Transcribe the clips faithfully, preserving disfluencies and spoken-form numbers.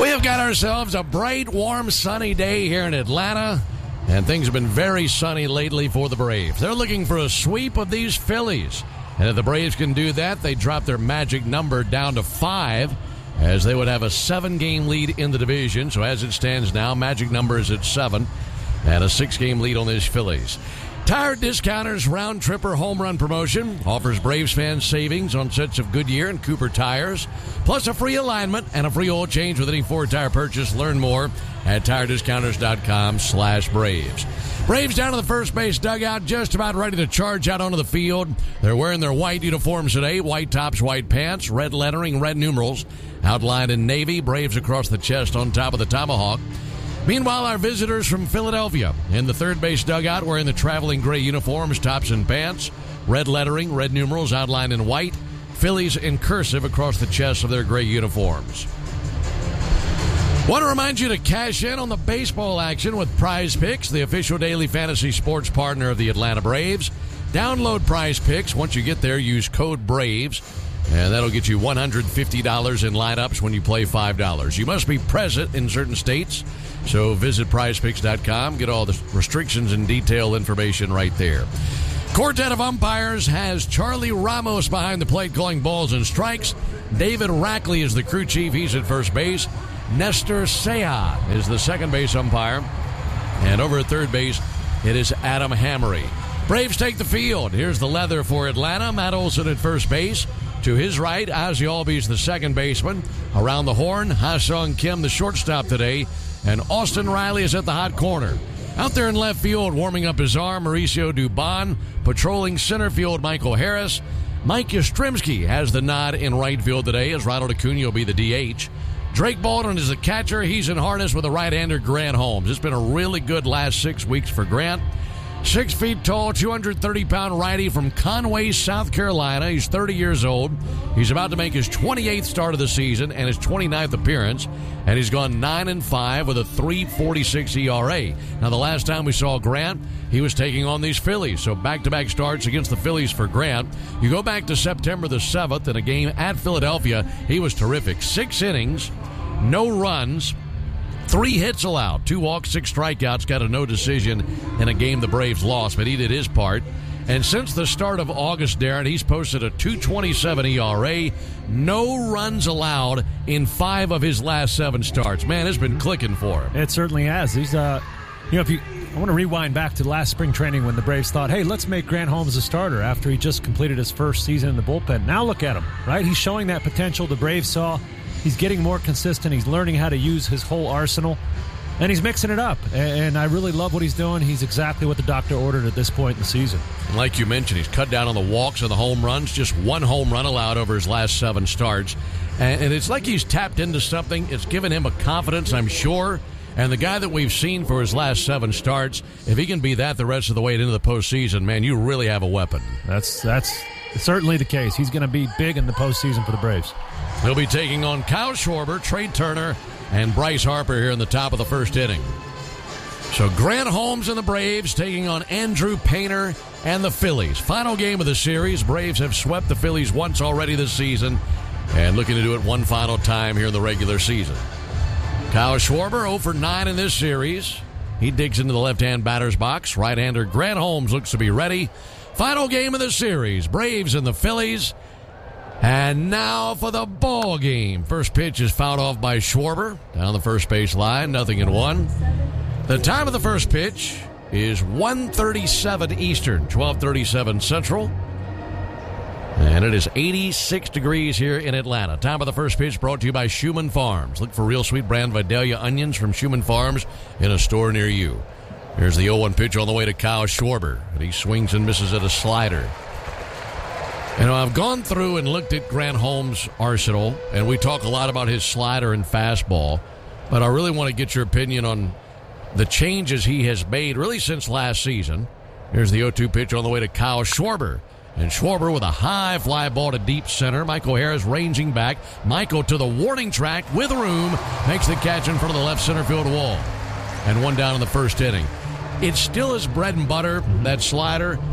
We have got ourselves a bright, warm, sunny day here in Atlanta, and things have been very sunny lately for the Braves. They're looking for a sweep of these Phillies, and if the Braves can do that, they drop their magic number down to five, as they would have a seven-game lead in the division. So as it stands now, magic number is at seven, and a six-game lead on these Phillies. Tire Discounters Round Tripper Home Run Promotion offers Braves fans savings on sets of Goodyear and Cooper tires, plus a free alignment and a free oil change with any Ford tire purchase. Learn more at tire discounters dot com slash Braves. Braves down to the first base dugout, just about ready to charge out onto the field. They're wearing their white uniforms today, white tops, white pants, red lettering, red numerals, outlined in navy, Braves across the chest on top of the tomahawk. Meanwhile, our visitors from Philadelphia in the third base dugout wearing the traveling gray uniforms, tops and pants, red lettering, red numerals outlined in white, Phillies in cursive across the chest of their gray uniforms. Want to remind you to cash in on the baseball action with Prize Picks, the official daily fantasy sports partner of the Atlanta Braves. Download Prize Picks. Once you get there, use code BRAVES, and that'll get you one hundred fifty dollars in lineups when you play five dollars. You must be present in certain states, so visit prize picks dot com. Get all the restrictions and detailed information right there. Quartet of umpires has Charlie Ramos behind the plate calling balls and strikes. David Rackley is the crew chief. He's at first base. Nestor Sea is the second base umpire. And over at third base, it is Adam Hammery. Braves take the field. Here's the leather for Atlanta. Matt Olson at first base. To his right, Ozzie Albies, the second baseman. Around the horn, Ha-Sung Kim, the shortstop today. And Austin Riley is at the hot corner. Out there in left field, warming up his arm, Mauricio Dubon. Patrolling center field, Michael Harris. Mike Yastrzemski has the nod in right field today, as Ronald Acuna will be the D H. Drake Baldwin is the catcher. He's in harness with the right-hander Grant Holmes. It's been a really good last six weeks for Grant. Six feet tall, two hundred thirty pound righty from Conway, South Carolina. He's thirty years old. He's about to make his twenty-eighth start of the season and his twenty-ninth appearance. And he's gone nine and five with a three forty-six E R A. Now, the last time we saw Grant, he was taking on these Phillies. So back-to-back starts against the Phillies for Grant. You go back to September the seventh in a game at Philadelphia. He was terrific. Six innings, no runs. Three hits allowed, two walks, six strikeouts, got a no decision in a game the Braves lost, but he did his part. And since the start of August, Darren, he's posted a two twenty-seven E R A, no runs allowed in five of his last seven starts. Man, it's been clicking for him. It certainly has. He's, uh, you know, if you, I want to rewind back to last spring training when the Braves thought, hey, let's make Grant Holmes a starter after he just completed his first season in the bullpen. Now look at him, right? He's showing that potential the Braves saw. He's getting more consistent. He's learning how to use his whole arsenal, and he's mixing it up. And I really love what he's doing. He's exactly what the doctor ordered at this point in the season. And like you mentioned, he's cut down on the walks and the home runs. Just one home run allowed over his last seven starts. And it's like he's tapped into something. It's given him a confidence, I'm sure. And the guy that we've seen for his last seven starts, if he can be that the rest of the way into the postseason, man, you really have a weapon. That's that's certainly the case. He's going to be big in the postseason for the Braves. He'll be taking on Kyle Schwarber, Trey Turner, and Bryce Harper here in the top of the first inning. So Grant Holmes and the Braves taking on Andrew Painter and the Phillies. Final game of the series. Braves have swept the Phillies once already this season and looking to do it one final time here in the regular season. Kyle Schwarber oh for nine in this series. He digs into the left-hand batter's box. Right-hander Grant Holmes looks to be ready. Final game of the series. Braves and the Phillies. And now for the ball game. First pitch is fouled off by Schwarber down the first base line. Nothing in one. The time of the first pitch is one thirty-seven Eastern, twelve thirty-seven Central. And it is eighty-six degrees here in Atlanta. Time of the first pitch brought to you by Schumann Farms. Look for real sweet brand Vidalia onions from Schumann Farms in a store near you. Here's the oh one pitch on the way to Kyle Schwarber. And he swings and misses at a slider. You know, I've gone through and looked at Grant Holmes' arsenal, and we talk a lot about his slider and fastball, but I really want to get your opinion on the changes he has made really since last season. Here's the oh two pitch on the way to Kyle Schwarber. And Schwarber with a high fly ball to deep center. Michael Harris ranging back. Michael to the warning track with room. Makes the catch in front of the left center field wall. And one down in the first inning. It's still his bread and butter, that slider.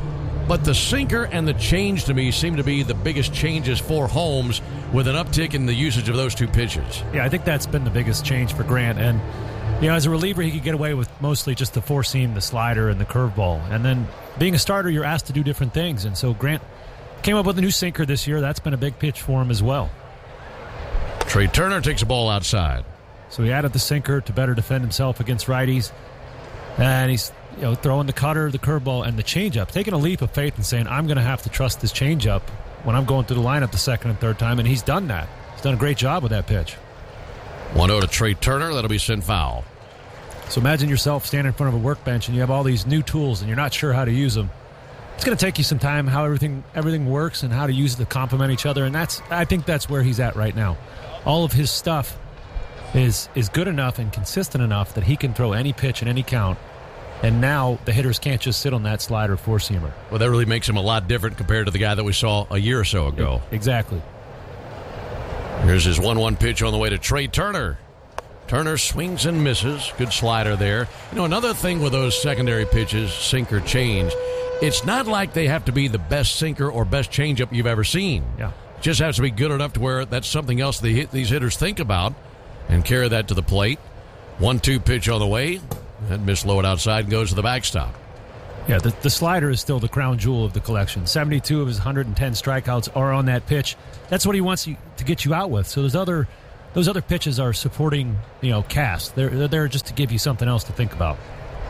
But the sinker and the change to me seem to be the biggest changes for Holmes, with an uptick in the usage of those two pitches. Yeah, I think that's been the biggest change for Grant. And, you know, as a reliever, he could get away with mostly just the four-seam, the slider, and the curveball. And then being a starter, you're asked to do different things. And so Grant came up with a new sinker this year. That's been a big pitch for him as well. Trey Turner takes a ball outside. So he added the sinker to better defend himself against righties. And he's, you know, throwing the cutter, the curveball, and the changeup, taking a leap of faith and saying, I'm going to have to trust this changeup when I'm going through the lineup the second and third time, and he's done that. He's done a great job with that pitch. one oh to Trey Turner. That'll be sent foul. So imagine yourself standing in front of a workbench and you have all these new tools and you're not sure how to use them. It's going to take you some time how everything everything works and how to use it to complement each other, and that's I think that's where he's at right now. All of his stuff is is good enough and consistent enough that he can throw any pitch in any count. And now the hitters can't just sit on that slider four-seamer. Well, that really makes him a lot different compared to the guy that we saw a year or so ago. Exactly. Here's his one one pitch on the way to Trey Turner. Turner swings and misses. Good slider there. You know, another thing with those secondary pitches, sinker, change, it's not like they have to be the best sinker or best changeup you've ever seen. Yeah. It just has to be good enough to where that's something else they hit, these hitters think about and carry that to the plate. one two pitch on the way. That missed low and outside and goes to the backstop. Yeah, the, the slider is still the crown jewel of the collection. seventy-two of his one hundred ten strikeouts are on that pitch. That's what he wants you, to get you out with. So those other those other pitches are supporting, you know, cast. They're, they're there just to give you something else to think about.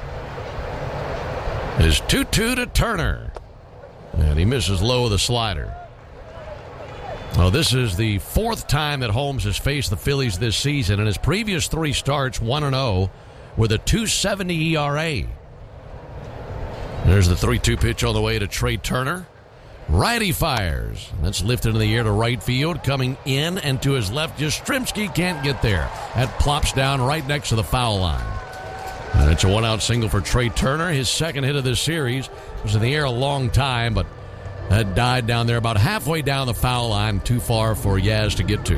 It is two two to Turner. And he misses low with a slider. Well, this is the fourth time that Holmes has faced the Phillies this season. In his previous three starts, one and oh. with a two seventy E R A. There's the three two pitch on the way to Trey Turner. Righty fires. That's lifted in the air to right field. Coming in and to his left, Yastrzemski can't get there. That plops down right next to the foul line. And it's a one-out single for Trey Turner. His second hit of this series was in the air a long time, but that died down there about halfway down the foul line. Too far for Yaz to get to.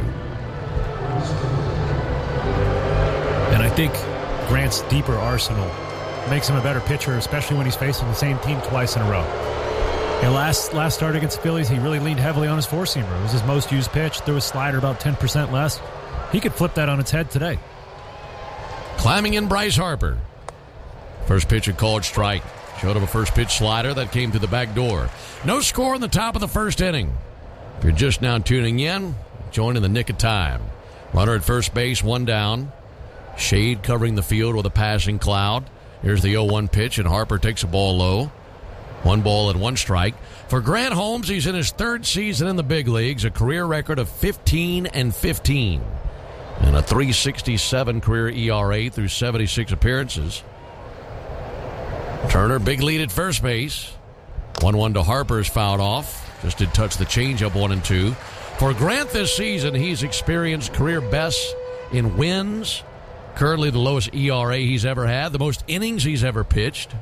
And I think Grant's deeper arsenal makes him a better pitcher, especially when he's facing the same team twice in a row. And last last start against the Phillies, he really leaned heavily on his four-seamer. It was his most used pitch. Threw his slider about ten percent less. He could flip that on its head today. Climbing in Bryce Harper. First pitch a called strike. Showed him a first pitch slider that came through the back door. No score in the top of the first inning. If you're just now tuning in, join in the nick of time. Runner at first base, one down. Shade covering the field with a passing cloud. Here's the oh one pitch, and Harper takes a ball low. One ball and one strike. For Grant Holmes, he's in his third season in the big leagues, a career record of fifteen and fifteen. And a three sixty-seven career E R A through seventy-six appearances. Turner, big lead at first base. one one to Harper's fouled off. Just did touch the changeup, one and two. For Grant this season, he's experienced career bests in wins. Currently the lowest E R A he's ever had. The most innings he's ever pitched.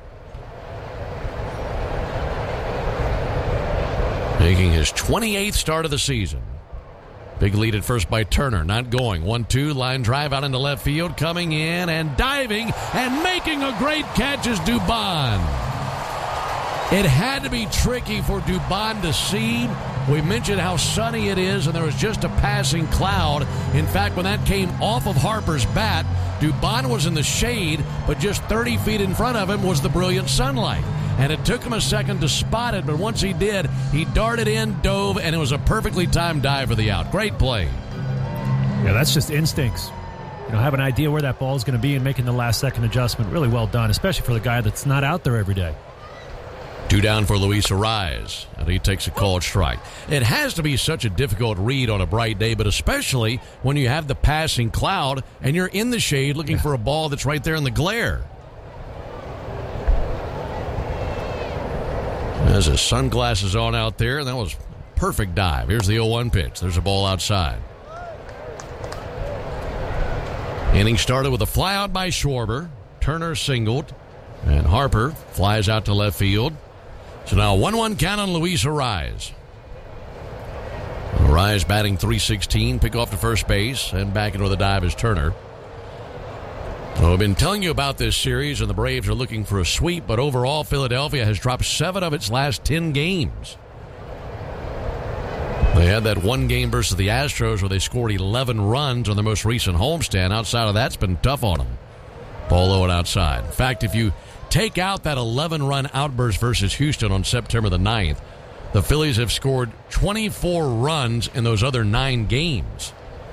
Making his twenty-eighth start of the season. Big lead at first by Turner. Not going. one two, line drive out into left field. Coming in and diving and making a great catch is Dubon. It had to be tricky for Dubon to see. We mentioned how sunny it is, and there was just a passing cloud. In fact, when that came off of Harper's bat, Dubon was in the shade, but just thirty feet in front of him was the brilliant sunlight. And it took him a second to spot it, but once he did, he darted in, dove, and it was a perfectly timed dive for the out. Great play. Yeah, that's just instincts. You know, have an idea where that ball is going to be and making the last-second adjustment. Really well done, especially for the guy that's not out there every day. Two down for Luis Arraez, and he takes a called strike. It has to be such a difficult read on a bright day, but especially when you have the passing cloud and you're in the shade looking yeah. for a ball that's right there in the glare. Has his sunglasses on out there, and that was perfect dive. Here's the oh one pitch. There's a ball outside. Inning started with a flyout by Schwarber. Turner singled, and Harper flies out to left field. So now one one count on Luis Arraez. Arraez batting three sixteen, pick off to first base, and back into the dive is Turner. Well, I've been telling you about this series, and the Braves are looking for a sweep, but overall, Philadelphia has dropped seven of its last ten games. They had that one game versus the Astros where they scored eleven runs on their most recent homestand. Outside of that, it's been tough on them. Ball low and outside. In fact, if you take out that eleven-run outburst versus Houston on September the ninth, the Phillies have scored twenty-four runs in those other nine games.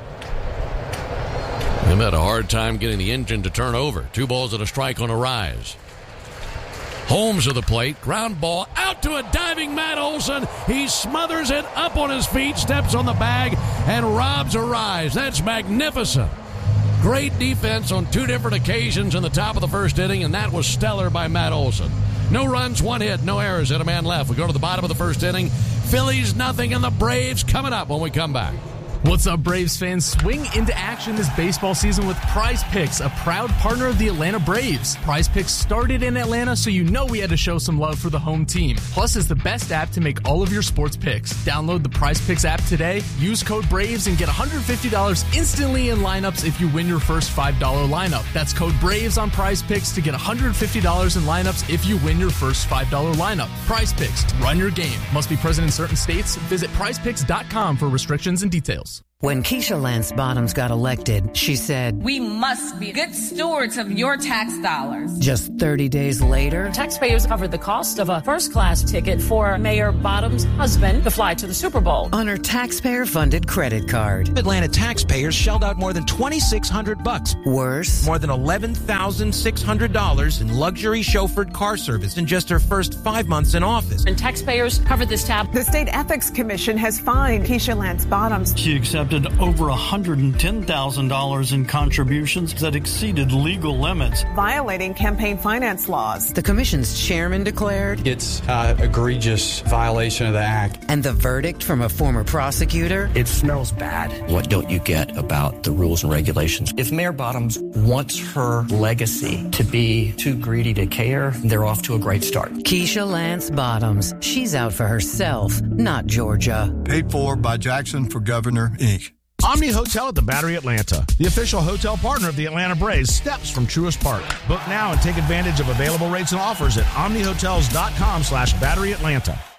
They've had a hard time getting the engine to turn over. Two balls and a strike on a rise. Holmes at the plate, ground ball out to a diving Matt Olson. He smothers it up on his feet, steps on the bag, and robs a rise. That's magnificent. Great defense on two different occasions in the top of the first inning, and that was stellar by Matt Olson. No runs, one hit, no errors, and a man left. We go to the bottom of the first inning. Phillies nothing, and the Braves coming up when we come back. What's up, Braves fans? Swing into action this baseball season with Prize Picks, a proud partner of the Atlanta Braves. Prize Picks started in Atlanta, so you know we had to show some love for the home team. Plus, it's the best app to make all of your sports picks. Download the Prize Picks app today, use code BRAVES, and get one hundred fifty dollars instantly in lineups if you win your first five dollars lineup. That's code BRAVES on Prize Picks to get one hundred fifty dollars in lineups if you win your first five dollars lineup. Prize Picks, run your game. Must be present in certain states. Visit prize picks dot com for restrictions and details. When Keisha Lance Bottoms got elected, she said, "We must be good stewards of your tax dollars." Just thirty days later, taxpayers covered the cost of a first-class ticket for Mayor Bottoms' husband to fly to the Super Bowl on her taxpayer-funded credit card. Atlanta taxpayers shelled out more than twenty-six hundred bucks. Worse, more than eleven thousand six hundred dollars in luxury chauffeured car service in just her first five months in office. And taxpayers covered this tab. The State Ethics Commission has fined Keisha Lance Bottoms. She accepted over one hundred ten thousand dollars in contributions that exceeded legal limits, violating campaign finance laws. The commission's chairman declared it's an egregious violation of the act. And the verdict from a former prosecutor? It smells bad. What don't you get about the rules and regulations? If Mayor Bottoms wants her legacy to be too greedy to care, they're off to a great start. Keisha Lance Bottoms. She's out for herself, not Georgia. Paid for by Jackson for Governor, Incorporated. Omni Hotel at the Battery Atlanta, the official hotel partner of the Atlanta Braves, steps from Truist Park. Book now and take advantage of available rates and offers at omnihotels dot com slash battery Atlanta.